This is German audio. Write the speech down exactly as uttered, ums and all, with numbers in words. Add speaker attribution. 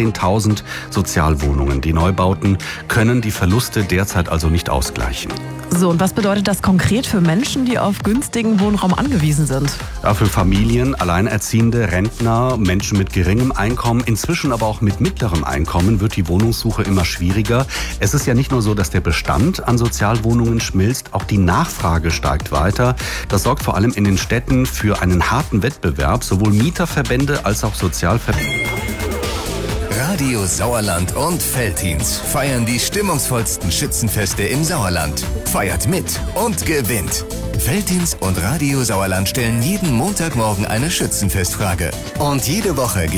Speaker 1: sechzehntausend Sozialwohnungen. Die Neubauten können die Verluste derzeit also nicht ausgleichen.
Speaker 2: So, und was bedeutet das konkret für Menschen, die auf günstigen Wohnraum angewiesen sind?
Speaker 1: Ja, für Familien, Alleinerziehende, Rentner, Menschen mit geringem Einkommen, inzwischen aber auch mit mittlerem Einkommen wird die Wohnungssuche immer schwieriger. Es ist ja nicht nur so, dass der Bestand an Sozialwohnungen schmilzt, auch die Nachfrage steigt weiter. Das sorgt vor allem in den Städten für einen harten Wettbewerb. Sowohl Mieterverbände als auch Sozialverbände.
Speaker 3: Radio Sauerland und Veltins feiern die stimmungsvollsten Schützenfeste im Sauerland. Feiert mit und gewinnt. Veltins und Radio Sauerland stellen jeden Montagmorgen eine Schützenfestfrage. Und jede Woche